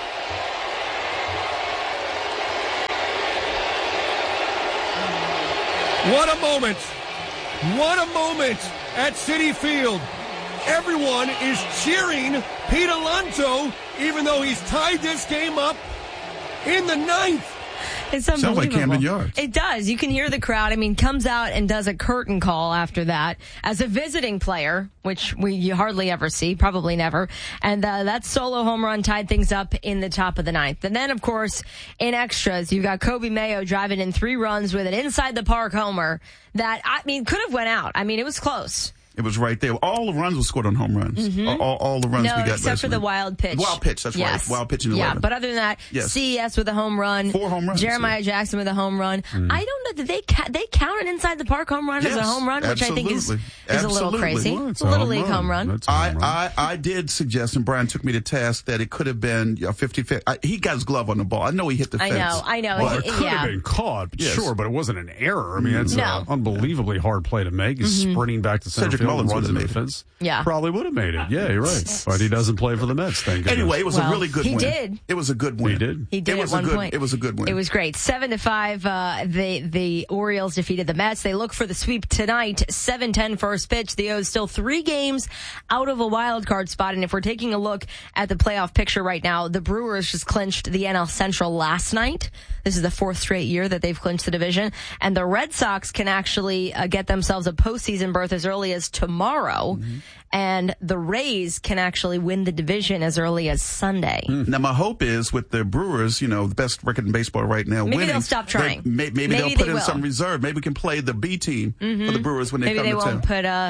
What a moment. What a moment at Citi Field. Everyone is cheering Pete Alonso, even though he's tied this game up in the 9th. It's unbelievable. Sounds like Camden Yards. It does. You can hear the crowd. I mean, comes out and does a curtain call after that as a visiting player, which you hardly ever see, probably never. And that solo home run tied things up in the top of the 9th. And then, of course, in extras, you've got Kobe Mayo driving in 3 runs with an inside the park homer that, I mean, could have went out. I mean, it was close. It was right there. All the runs were scored on home runs. Mm-hmm. All the runs we got. No, except for the wild pitch. Wild pitch, that's right. Wild pitch in the 11. Yeah, but other than that, yes. CES with a home run. 4 home runs. Jeremiah Jackson with a home run. I don't know, they count an inside the park home run as a home run, which I think is a little crazy. Well, it's a little league home run. I did suggest, and Brian took me to task, that it could have been 50-50. He got his glove on the ball. I know he hit the fence. I know. Well, it could have been caught, sure, but it wasn't an error. I mean, that's an unbelievably hard play to make. He's sprinting back to center field and runs into the fence. Yeah. Probably would have made it. Yeah, you're right. But he doesn't play for the Mets, thank goodness. Anyway, it was a really good win. He did. It was a good win. He did. He did at one point. It was a good win. It was great. 7-5, the Orioles defeated the Mets. They look for the sweep tonight. 7-10 first pitch. The O's still 3 games out of a wild card spot. And if we're taking a look at the playoff picture right now, the Brewers just clinched the NL Central last night. This is the 4th straight year that they've clinched the division. And the Red Sox can actually get themselves a postseason berth as early as tomorrow. Mm-hmm. And the Rays can actually win the division as early as Sunday. Now, my hope is with the Brewers, the best record in baseball right now, maybe winning. They'll stop trying. Maybe they'll put in some reserve. Maybe we can play the B team for the Brewers when they come to town.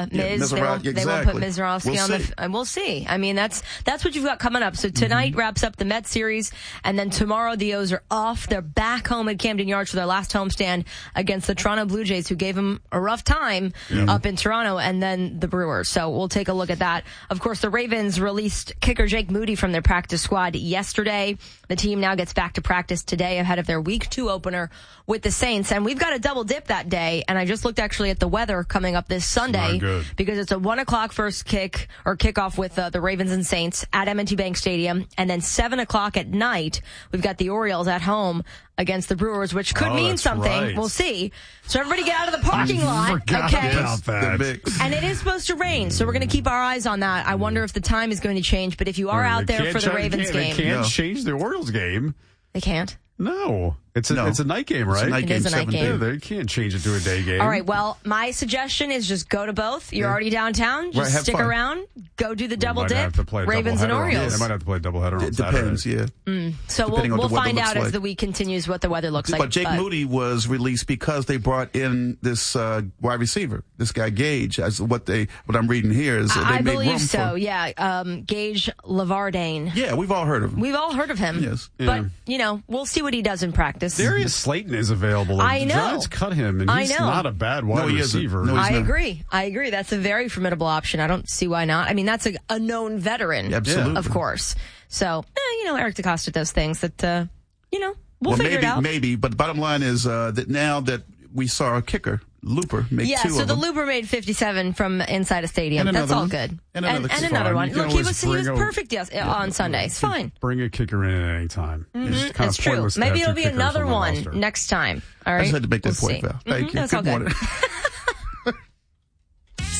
Maybe they won't put Mizrarovsky on the. We'll see. I mean, that's what you've got coming up. So tonight wraps up the Mets series, and then tomorrow the O's are off. They're back home at Camden Yards for their last homestand against the Toronto Blue Jays, who gave them a rough time up in Toronto, and then the Brewers. So we'll take a look at that. Of course, the Ravens released kicker Jake Moody from their practice squad yesterday. The team now gets back to practice today ahead of their Week 2 opener with the Saints. And we've got a double dip that day. And I just looked actually at the weather coming up this Sunday because it's a 1 o'clock first kickoff with the Ravens and Saints at M&T Bank Stadium. And then 7 o'clock at night, we've got the Orioles at home against the Brewers, which could mean something. Right. We'll see. So everybody get out of the parking lot. Okay. About that. And it is supposed to rain, so we're going to keep our eyes on that. I wonder if the time is going to change, but if you are out there for the Ravens game. They can't change the Orioles game. They can't? No. It's a night game, right? It is a night game. Yeah, they can't change it to a day game. All right, well, my suggestion is just go to both. You're already downtown. Just stick around. Go do the double dip. Ravens and Orioles. Yeah, they might have to play a doubleheader on Saturday. Depends, yeah. So we'll find out as the week continues what the weather looks like. But Jake Moody was released because they brought in this wide receiver, this guy Gage. As what I'm reading here is I they made believe room so. for. Yeah, Gage Lavardane. Yeah, we've all heard of him. We've all heard of him. Yes, but we'll see what he does in practice. Darius Slayton is available. I know. The Giants cut him, and he's not a bad wide receiver. No, I agree. That's a very formidable option. I don't see why not. I mean, that's a known veteran, of course. So, Eric DeCosta does things that, we'll figure it out. Maybe, but the bottom line is that now that we saw a kicker, Looper, make 2 of them. Yeah, so the Looper made 57 from inside a stadium. That's all good. And another one. Look, he was perfect on Sunday. It's fine. Bring a kicker in at any time. That's true. Maybe it'll be another one next time. All right. I just had to make that point, Val. Thank you. That's all good.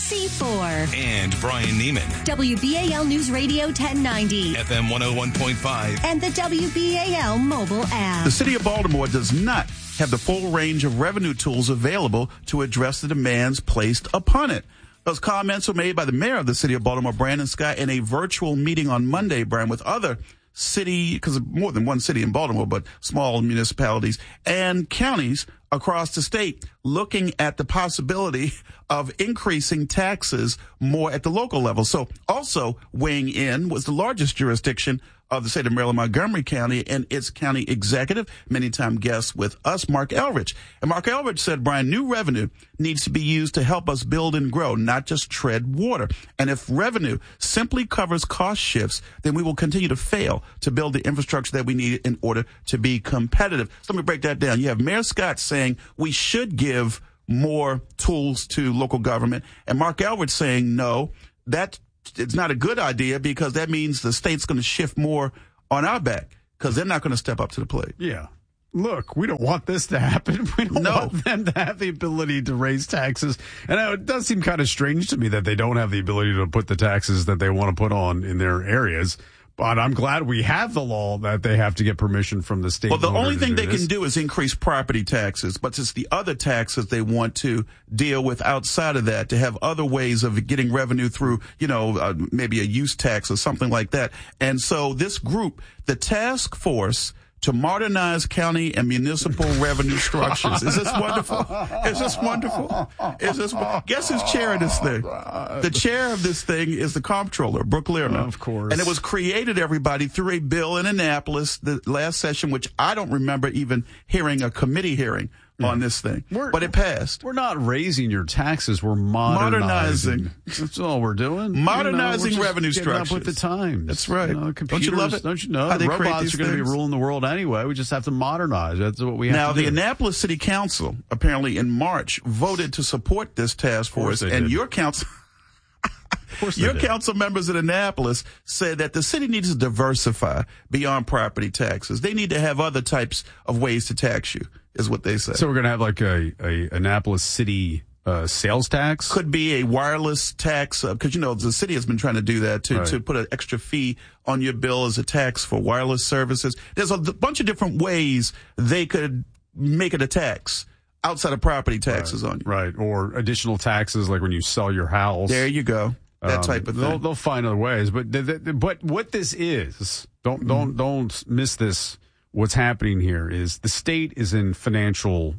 C4. And Brian Neiman. WBAL News Radio 1090. FM 101.5. And the WBAL mobile app. The city of Baltimore does not have the full range of revenue tools available to address the demands placed upon it. Those comments were made by the mayor of the city of Baltimore, Brandon Scott, in a virtual meeting on Monday, Brian, with other city, because more than one city in Baltimore, but small municipalities and counties across the state, looking at the possibility of increasing taxes more at the local level. So also weighing in was the largest jurisdiction of the state of Maryland, Montgomery County, and its county executive, many time guest with us, Mark Elridge. And Mark Elridge said, Brian, new revenue needs to be used to help us build and grow, not just tread water. And if revenue simply covers cost shifts, then we will continue to fail to build the infrastructure that we need in order to be competitive. So let me break that down. You have Mayor Scott saying we should give more tools to local government, and Mark Elridge saying no, it's not a good idea because that means the state's going to shift more on our back because they're not going to step up to the plate. Yeah. Look, we don't want this to happen. We don't want them to have the ability to raise taxes. And it does seem kind of strange to me that they don't have the ability to put the taxes that they want to put on in their areas. But I'm glad we have the law that they have to get permission from the state. Well, the only thing they can do is increase property taxes, but it's the other taxes they want to deal with outside of that, to have other ways of getting revenue through, maybe a use tax or something like that. And so this group, the task force to modernize county and municipal revenue structures. Is this wonderful? Is this wonderful? Guess who's chairing this thing? The chair of this thing is the comptroller, Brooke Learner. Of course. And it was created, everybody, through a bill in Annapolis, the last session, which I don't remember even hearing a committee hearing on this thing. But it passed. We're not raising your taxes. We're modernizing. That's all we're doing. Modernizing revenue structures. Up with the times. That's right. Don't you love it? Don't you know? Robots are going to be ruling the world anyway. We just have to modernize. That's what we have to do. Now, the Annapolis City Council, apparently in March, voted to support this task force. And your council... Your council members in Annapolis said that the city needs to diversify beyond property taxes. They need to have other types of ways to tax you, is what they say. So we're going to have like a Annapolis City sales tax? Could be a wireless tax, because, the city has been trying to do that to put an extra fee on your bill as a tax for wireless services. There's a bunch of different ways they could make it a tax outside of property taxes on you. Right, or additional taxes like when you sell your house. There you go. That type of thing. They'll find other ways, but what this is, don't miss this. What's happening here is the state is in financial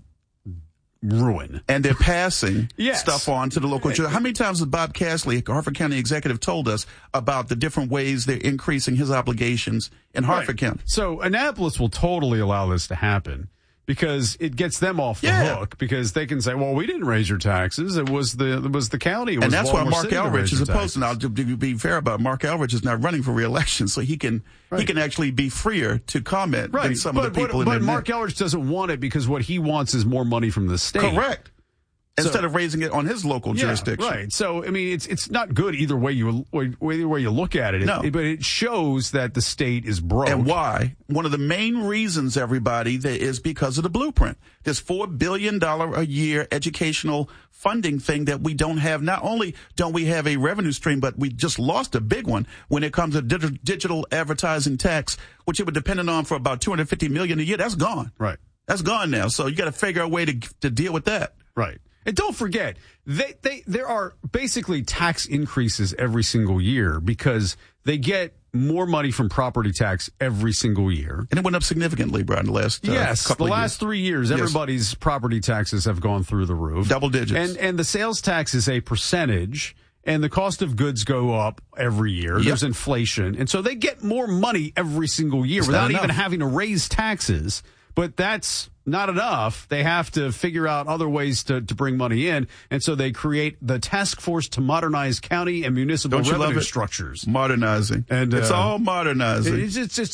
ruin, and they're passing stuff on to the local. How many times has Bob Castley, Harford County executive, told us about the different ways they're increasing his obligations in Harford County? So Annapolis will totally allow this to happen, because it gets them off the hook, because they can say, well, we didn't raise your taxes. It was the county. And that's why Mark Elridge is opposed. And I'll be fair about it. Mark Elridge is not running for re-election, so he can actually be freer to comment than some of the people in there. But Mark Elridge doesn't want it, because what he wants is more money from the state. Correct. Instead of raising it on his local jurisdiction. Right. So, I mean, it's not good either way you look at it. No. But it shows that the state is broke. And why? One of the main reasons, everybody, is because of the blueprint. This $4 billion a year educational funding thing that we don't have. Not only don't we have a revenue stream, but we just lost a big one when it comes to digital advertising tax, which it would depend on for about $250 million a year. That's gone. Right. That's gone now. So you got to figure out a way to deal with that. Right. And don't forget, there are basically tax increases every single year, because they get more money from property tax every single year. And it went up significantly, Brian, the last couple of years. Last 3 years, everybody's property taxes have gone through the roof. Double digits. And the sales tax is a percentage, and the cost of goods go up every year. Yep. There's inflation. And so they get more money every single year without even having to raise taxes. But that's not enough. They have to figure out other ways to bring money in. And so they create the task force to modernize county and municipal revenue structures. Modernizing. And it's all modernizing.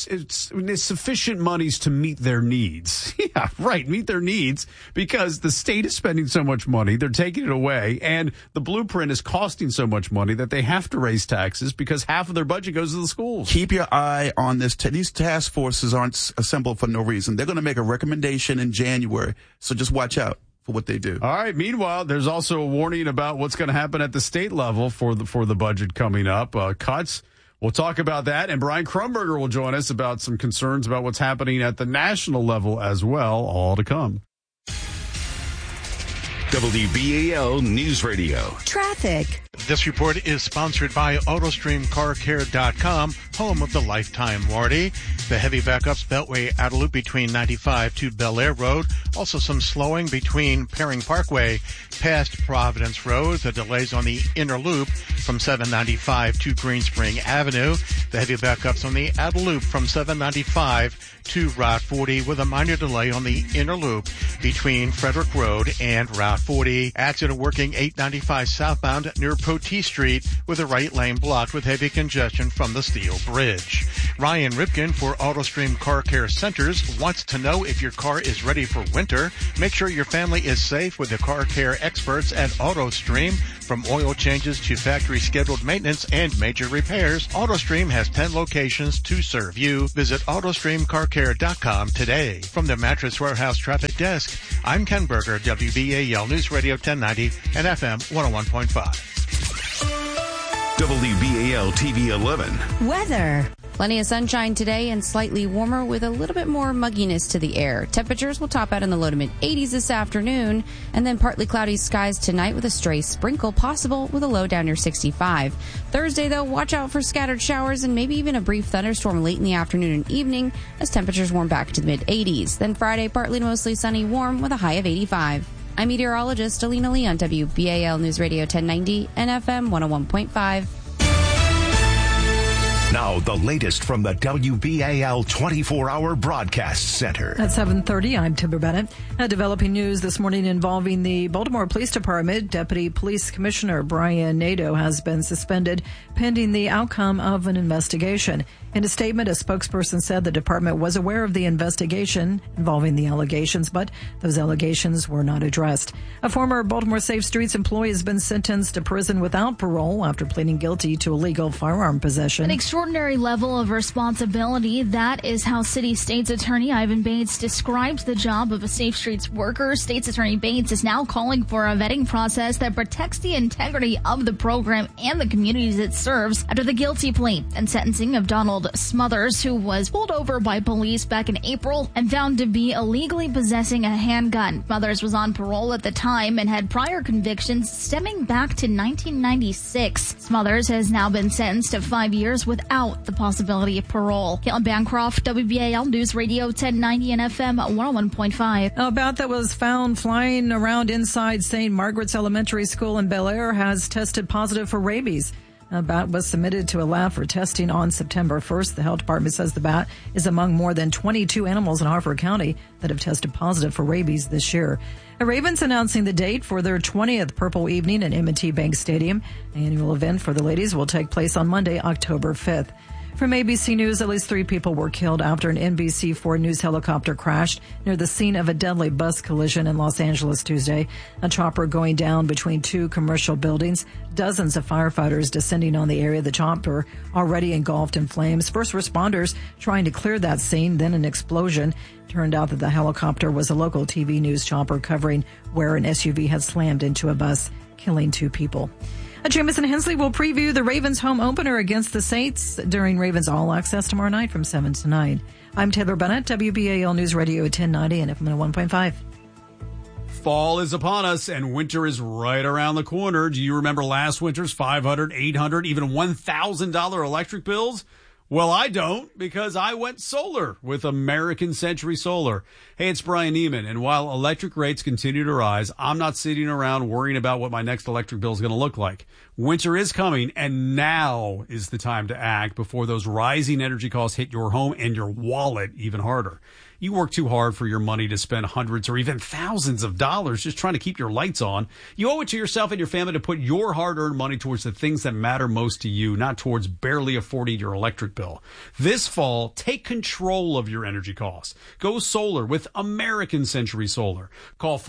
It's sufficient monies to meet their needs. Yeah, right. Meet their needs, because the state is spending so much money. They're taking it away. And the blueprint is costing so much money that they have to raise taxes, because half of their budget goes to the schools. Keep your eye on this. These task forces aren't assembled for no reason. They're going to make a recommendation in January. So just watch out for what they do. All right. Meanwhile, there's also a warning about what's going to happen at the state level for the budget coming up. Cuts. We'll talk about that. And Brian Krumberger will join us about some concerns about what's happening at the national level as well. All to come. WBAL News Radio. Traffic. This report is sponsored by AutoStreamCarCare.com, home of the lifetime warranty. The heavy backups Beltway outer loop between 95 to Bel Air Road. Also some slowing between Perring Parkway past Providence Road. The delays on the inner loop from 795 to Green Spring Avenue. The heavy backups on the outer loop from 795 to Route 40 with a minor delay on the inner loop between Frederick Road and Route 40. Accident working 895 southbound near Potee Street with the right lane blocked with heavy congestion from the Steel Bridge. Ryan Ripken for AutoStream Car Care Centers wants to know if your car is ready for winter. Make sure your family is safe with the car care experts at AutoStream. From oil changes to factory scheduled maintenance and major repairs, AutoStream has 10 locations to serve you. Visit AutoStreamCarCare.com today. From the Mattress Warehouse Traffic Desk, I'm Ken Berger, WBAL News Radio 1090 and FM 101.5. WBAL TV 11. Weather. Plenty of sunshine today and slightly warmer with a little bit more mugginess to the air. Temperatures will top out in the low to mid 80s this afternoon, and then partly cloudy skies tonight with a stray sprinkle possible with a low down near 65. Thursday, though, watch out for scattered showers and maybe even a brief thunderstorm late in the afternoon and evening as temperatures warm back to the mid 80s. Then Friday, partly to mostly sunny, warm with a high of 85. I'm meteorologist Alina Lee on WBAL News Radio 1090 and FM 101.5. Now, the latest from the WBAL 24-hour broadcast center. At 7:30, I'm Timber Bennett. Developing news this morning involving the Baltimore Police Department. Deputy Police Commissioner Brian Nadeau has been suspended pending the outcome of an investigation. In a statement, a spokesperson said the department was aware of the investigation involving the allegations, but those allegations were not addressed. A former Baltimore Safe Streets employee has been sentenced to prison without parole after pleading guilty to illegal firearm possession. An extraordinary level of responsibility. That is how City State's Attorney Ivan Bates describes the job of a Safe Streets worker. State's Attorney Bates is now calling for a vetting process that protects the integrity of the program and the communities it serves after the guilty plea and sentencing of Donald Smothers, who was pulled over by police back in April and found to be illegally possessing a handgun. Smothers was on parole at the time and had prior convictions stemming back to 1996. Smothers has now been sentenced to 5 years without the possibility of parole. Caitlin Bancroft, WBAL News Radio 1090 and FM 101.5. A bat that was found flying around inside St. Margaret's Elementary School in Bel Air has tested positive for rabies. A bat was submitted to a lab for testing on September 1st. The health department says the bat is among more than 22 animals in Harford County that have tested positive for rabies this year. The Ravens announcing the date for their 20th Purple Evening at M&T Bank Stadium. The annual event for the ladies will take place on Monday, October 5th. From ABC News, at least 3 people were killed after an NBC4 News helicopter crashed near the scene of a deadly bus collision in Los Angeles Tuesday. A chopper going down between 2 commercial buildings. Dozens of firefighters descending on the area. The chopper already engulfed in flames. First responders trying to clear that scene, then an explosion. Turned out that the helicopter was a local TV news chopper covering where an SUV had slammed into a bus, killing 2 people. Jamison Hensley will preview the Ravens home opener against the Saints during Ravens All Access tomorrow night from 7 to 9. I'm Taylor Bennett, WBAL News Radio 1090 and FM 101.5. Fall is upon us and winter is right around the corner. Do you remember last winter's $500, $800, even $1,000 electric bills? Well, I don't, because I went solar with American Century Solar. Hey, it's Brian Neiman, and while electric rates continue to rise, I'm not sitting around worrying about what my next electric bill is going to look like. Winter is coming, and now is the time to act before those rising energy costs hit your home and your wallet even harder. You work too hard for your money to spend hundreds or even thousands of dollars just trying to keep your lights on. You owe it to yourself and your family to put your hard-earned money towards the things that matter most to you, not towards barely affording your electric bill. This fall, take control of your energy costs. Go solar with American Century Solar. Call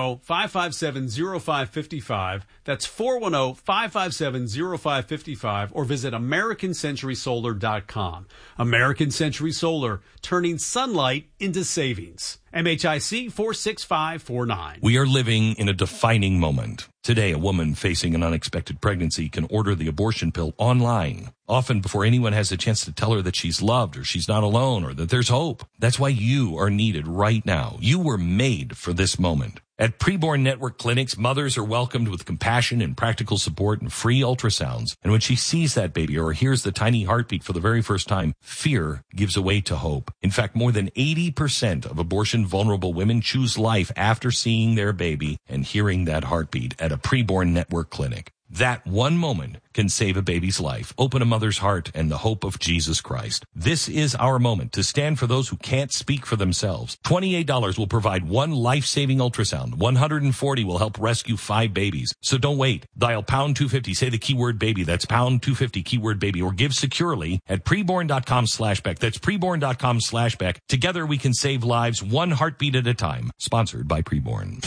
410-557-0555. That's 410-557-0555, or visit AmericanCenturySolar.com. American Century Solar, turning sunlight into savings. MHIC 46549. We are living in a defining moment. Today, a woman facing an unexpected pregnancy can order the abortion pill online, often before anyone has a chance to tell her that she's loved or she's not alone or that there's hope. That's why you are needed right now. You were made for this moment. At Preborn Network Clinics, mothers are welcomed with compassion and practical support and free ultrasounds. And when she sees that baby or hears the tiny heartbeat for the very first time, fear gives way to hope. In fact, more than 80% of abortion-vulnerable women choose life after seeing their baby and hearing that heartbeat at a Preborn Network clinic. That one moment can save a baby's life, open a mother's heart, and the hope of Jesus Christ. This is our moment to stand for those who can't speak for themselves. $28 will provide one life-saving ultrasound. $140 will help rescue 5 babies. So don't wait. Dial pound 250. Say the keyword baby. That's pound 250 keyword baby, or give securely at preborn.com/Beck. That's preborn.com/Beck. Together we can save lives one heartbeat at a time. Sponsored by Preborn.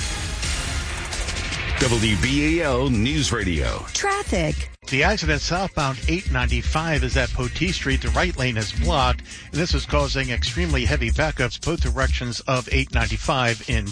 WBAL News Radio. Traffic. The accident southbound 895 is at Potee Street. The right lane is blocked, and this is causing extremely heavy backups both directions of 895 in